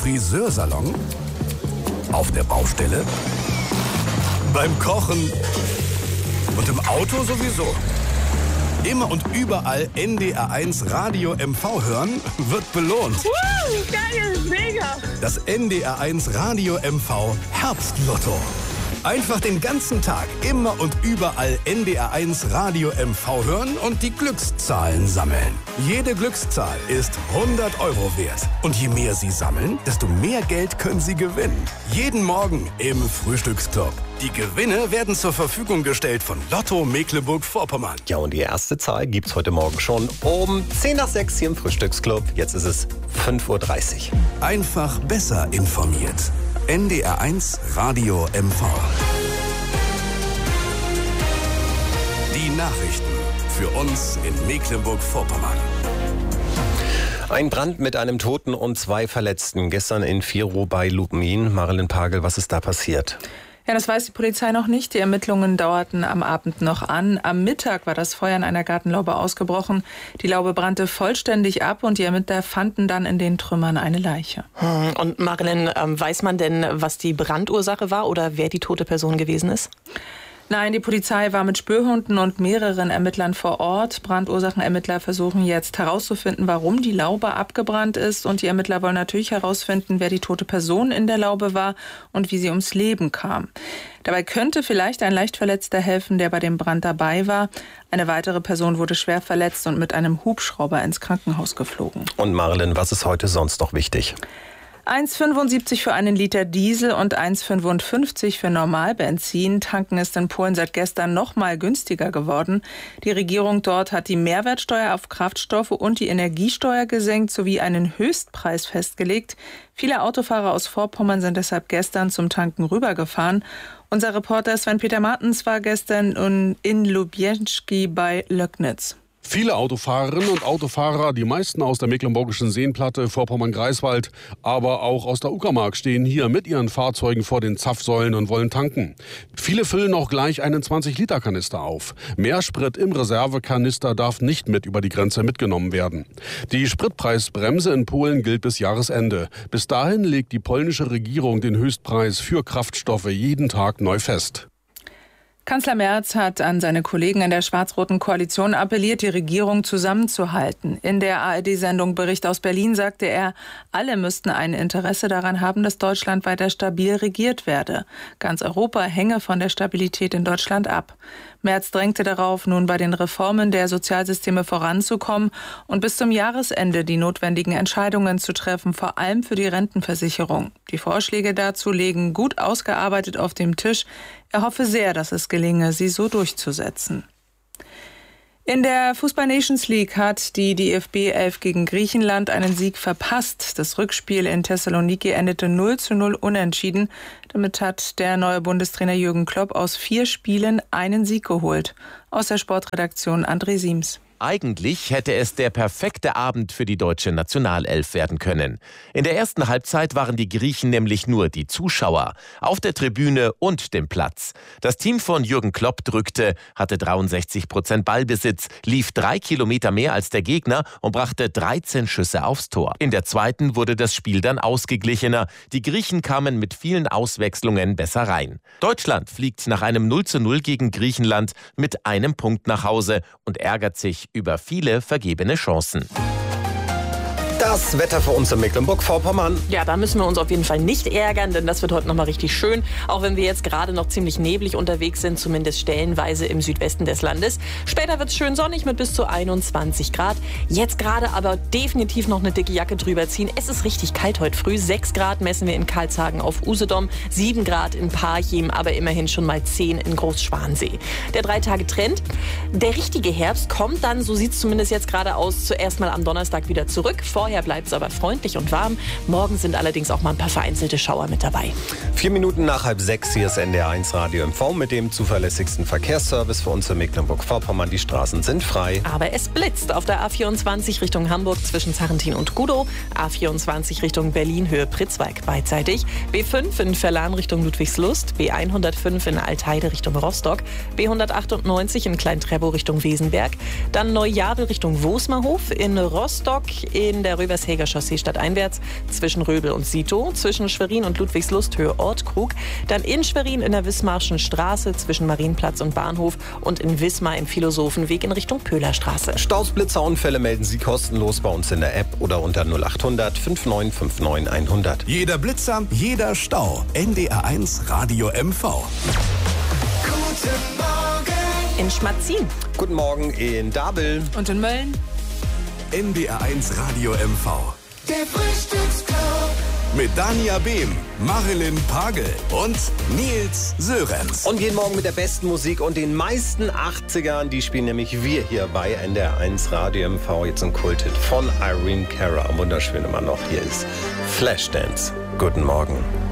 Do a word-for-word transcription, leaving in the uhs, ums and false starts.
Friseursalon? Auf der Baustelle? Beim Kochen? Und im Auto sowieso? Immer und überall N D R eins Radio M V hören wird belohnt. Uh, geil, mega! Das N D R eins Radio M V Herbstlotto. Einfach den ganzen Tag, immer und überall N D R eins Radio M V hören und die Glückszahlen sammeln. Jede Glückszahl ist hundert Euro wert. Und je mehr Sie sammeln, desto mehr Geld können Sie gewinnen. Jeden Morgen im Frühstücksclub. Die Gewinne werden zur Verfügung gestellt von Lotto Mecklenburg-Vorpommern. Ja, und die erste Zahl gibt's heute Morgen schon um zehn nach sechs hier im Frühstücksclub. Jetzt ist es fünf Uhr dreißig. Einfach besser informiert. N D R eins Radio M V. Die Nachrichten für uns in Mecklenburg-Vorpommern. Ein Brand mit einem Toten und zwei Verletzten. Gestern in Virow bei Lubmin. Marilyn Pagel, was ist da passiert? Ja, das weiß die Polizei noch nicht. Die Ermittlungen dauerten am Abend noch an. Am Mittag war das Feuer in einer Gartenlaube ausgebrochen. Die Laube brannte vollständig ab und die Ermittler fanden dann in den Trümmern eine Leiche. Hm. Und Marilyn, ähm, weiß man denn, was die Brandursache war oder wer die tote Person gewesen ist? Nein, die Polizei war mit Spürhunden und mehreren Ermittlern vor Ort. Brandursachenermittler versuchen jetzt herauszufinden, warum die Laube abgebrannt ist. Und die Ermittler wollen natürlich herausfinden, wer die tote Person in der Laube war und wie sie ums Leben kam. Dabei könnte vielleicht ein Leichtverletzter helfen, der bei dem Brand dabei war. Eine weitere Person wurde schwer verletzt und mit einem Hubschrauber ins Krankenhaus geflogen. Und Marilyn, was ist heute sonst noch wichtig? eins Komma fünfundsiebzig für einen Liter Diesel und eins Komma fünfundfünfzig für Normalbenzin. Tanken ist in Polen seit gestern noch mal günstiger geworden. Die Regierung dort hat die Mehrwertsteuer auf Kraftstoffe und die Energiesteuer gesenkt sowie einen Höchstpreis festgelegt. Viele Autofahrer aus Vorpommern sind deshalb gestern zum Tanken rübergefahren. Unser Reporter Sven-Peter Martens war gestern in Lubienski bei Löcknitz. Viele Autofahrerinnen und Autofahrer, die meisten aus der mecklenburgischen Seenplatte, Vorpommern-Greifswald, aber auch aus der Uckermark, stehen hier mit ihren Fahrzeugen vor den Zapfsäulen und wollen tanken. Viele füllen auch gleich einen zwanzig Liter Kanister auf. Mehr Sprit im Reservekanister darf nicht mit über die Grenze mitgenommen werden. Die Spritpreisbremse in Polen gilt bis Jahresende. Bis dahin legt die polnische Regierung den Höchstpreis für Kraftstoffe jeden Tag neu fest. Kanzler Merz hat an seine Kollegen in der schwarz-roten Koalition appelliert, die Regierung zusammenzuhalten. In der A R D-Sendung Bericht aus Berlin sagte er, alle müssten ein Interesse daran haben, dass Deutschland weiter stabil regiert werde. Ganz Europa hänge von der Stabilität in Deutschland ab. Merz drängte darauf, nun bei den Reformen der Sozialsysteme voranzukommen und bis zum Jahresende die notwendigen Entscheidungen zu treffen, vor allem für die Rentenversicherung. Die Vorschläge dazu liegen gut ausgearbeitet auf dem Tisch. Er hoffe sehr, dass es gelinge, sie so durchzusetzen. In der Fußball-Nations League hat die D F B elf gegen Griechenland einen Sieg verpasst. Das Rückspiel in Thessaloniki endete null zu null unentschieden. Damit hat der neue Bundestrainer Jürgen Klopp aus vier Spielen einen Sieg geholt. Aus der Sportredaktion André Siems. Eigentlich hätte es der perfekte Abend für die deutsche Nationalelf werden können. In der ersten Halbzeit waren die Griechen nämlich nur die Zuschauer, auf der Tribüne und dem Platz. Das Team von Jürgen Klopp drückte, hatte dreiundsechzig Prozent Ballbesitz, lief drei Kilometer mehr als der Gegner und brachte dreizehn Schüsse aufs Tor. In der zweiten wurde das Spiel dann ausgeglichener. Die Griechen kamen mit vielen Auswechslungen besser rein. Deutschland fliegt nach einem null zu null gegen Griechenland mit einem Punkt nach Hause und ärgert sich über viele vergebene Chancen. Das Wetter für uns in Mecklenburg-Vorpommern. Ja, da müssen wir uns auf jeden Fall nicht ärgern, denn das wird heute noch mal richtig schön. Auch wenn wir jetzt gerade noch ziemlich neblig unterwegs sind, zumindest stellenweise im Südwesten des Landes. Später wird es schön sonnig mit bis zu einundzwanzig Grad. Jetzt gerade aber definitiv noch eine dicke Jacke drüber ziehen. Es ist richtig kalt heute früh. sechs Grad messen wir in Karlshagen auf Usedom, sieben Grad in Parchim, aber immerhin schon mal zehn in Großschwansee. Der Drei-Tage-Trend. Der richtige Herbst kommt dann, so sieht es zumindest jetzt gerade aus, zuerst mal am Donnerstag wieder zurück. Vorher bleibt es aber freundlich und warm. Morgen sind allerdings auch mal ein paar vereinzelte Schauer mit dabei. Vier Minuten nach halb sechs, hier ist N D R eins Radio M V mit dem zuverlässigsten Verkehrsservice für uns in Mecklenburg-Vorpommern. Die Straßen sind frei. Aber es blitzt auf der A vierundzwanzig Richtung Hamburg zwischen Zarrentin und Gudow. A vierundzwanzig Richtung Berlin, Höhe Pritzwalk beidseitig. B fünf in Verlan Richtung Ludwigslust. B hundertfünf in Altheide Richtung Rostock. B hundertachtundneunzig in Klein-Treppow Richtung Wesenberg. Dann Neujabel Richtung Wosmerhof. In Rostock in der der Rövershäger Chaussee stadteinwärts zwischen Röbel und Sito, zwischen Schwerin und Ludwigslust Höhe Ortkrug, dann in Schwerin in der Wismarschen Straße zwischen Marienplatz und Bahnhof und in Wismar im Philosophenweg in Richtung Pöhlerstraße. Staus, Blitzerunfälle melden Sie kostenlos bei uns in der App oder unter null acht hundert fünfundneunzig neunundfünfzig hundert. Jeder Blitzer, jeder Stau. N D R eins Radio M V. Guten Morgen. In Schmatzin. Guten Morgen in Dabel. Und in Mölln. N D R eins Radio M V. Der Frühstücksclub. Mit Dania Behm, Marilyn Pagel und Nils Sörenz. Und jeden Morgen mit der besten Musik und den meisten achtzigern. Die spielen nämlich wir hier bei N D R eins Radio M V. Jetzt ein Kulthit von Irene Cara. Wunderschön immer noch. Hier ist Flashdance. Guten Morgen.